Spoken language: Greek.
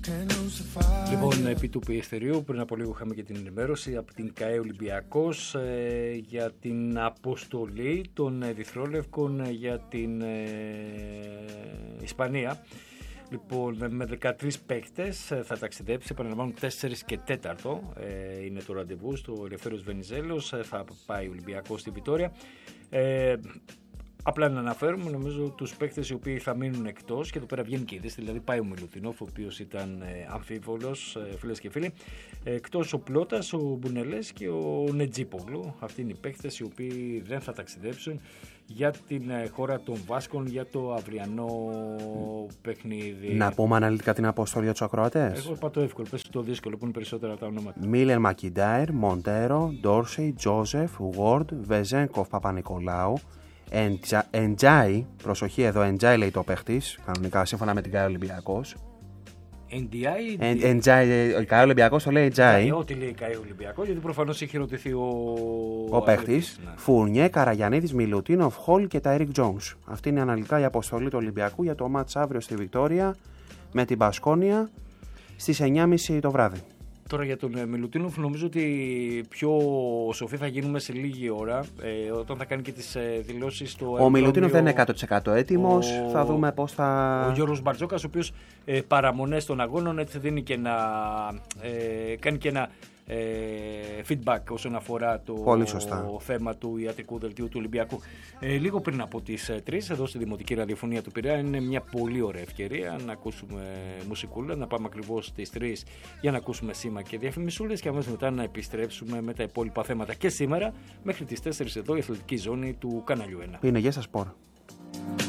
Λοιπόν, επί του πιεστερίου, πριν από λίγο είχαμε και την ενημέρωση από την ΚΑΕ Ολυμπιακός για την αποστολή των Ερυθρόλευκων για την Ισπανία. Λοιπόν, με 13 παίκτες θα ταξιδέψει, επαναλαμβάνουν 4 και 4 είναι το ραντεβού στο Ελευθέριος Βενιζέλος, θα πάει ο Ολυμπιακός στη Βιτόρια. Απλά να αναφέρουμε, νομίζω, τους παίκτες οι οποίοι θα μείνουν εκτός, και εδώ πέρα βγαίνει και είδηση, δηλαδή πάει ο Μιλουτινόφ, ο οποίος ήταν αμφίβολος, φίλες και φίλοι, εκτός ο Πλώτας, ο Μπουνελές και ο Νετζίπογλου. Αυτοί είναι οι παίκτες οι οποίοι δεν θα ταξιδέψουν για την χώρα των Βάσκων για το αυριανό παιχνίδι. Να πούμε αναλυτικά την αποστολή για τους ακροατές. Εγώ είπα το εύκολο, πες το δύσκολο που είναι περισσότερα τα ονόματα. Μίλερ Μακιντάιρ, Μοντέρο, Ντόρσεϊ, Τζόζεφ, Γουόρντ, Βεζένκοφ Παπα-Νικολάου, Εντζάι, προσοχή εδώ, Εντζάι λέει το παίχτης, κανονικά σύμφωνα με την ΚΑΕ Ολυμπιακός. Εντζάι, ο ΚΑΕ Ολυμπιακός το λέει Εντζάι. Ό,τι λέει ΚΑΕ Ολυμπιακός, γιατί προφανώς έχει ρωτηθεί ο παίχτης. Ναι. Φουρνιέ, Καραγιαννίδης, Μιλουτίνοφ, Χολ και Τάιρικ Τζόνς. Αυτή είναι αναλυτικά η αποστολή του Ολυμπιακού για το μάτς αύριο στη Βικτόρια με την Μπασκόνια στις 9.30 το βράδυ. Τώρα για τον Μιλουτίνοφ νομίζω ότι πιο σοφοί θα γίνουμε σε λίγη ώρα όταν θα κάνει και τις δηλώσεις στο αεροδρόμιο. Ο Μιλουτίνοφ δεν είναι 100% έτοιμος, θα δούμε πώς θα... Ο Γιώργος Μπαρτζόκας, ο οποίος παραμονές των αγώνων έτσι δίνει και κάνει και ένα feedback όσον αφορά το θέμα του ιατρικού δελτίου του Ολυμπιακού. Λίγο πριν από τις 3 εδώ στη Δημοτική Ραδιοφωνία του Πειραιά είναι μια πολύ ωραία ευκαιρία να ακούσουμε μουσικούλα, να πάμε ακριβώς στις 3 για να ακούσουμε σήμα και διαφημισούλες και αμέσως μετά να επιστρέψουμε με τα υπόλοιπα θέματα. Και σήμερα μέχρι τις 4 εδώ η αθλητική ζώνη του Καναλιού 1. Είναι γεια σας Σπορ.